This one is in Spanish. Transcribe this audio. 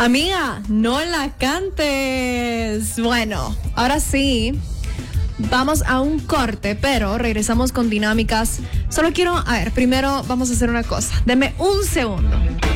Amiga, no la cantes. Bueno, ahora sí, vamos a un corte, pero regresamos con dinámicas. Solo quiero, primero vamos a hacer una cosa. Deme un segundo.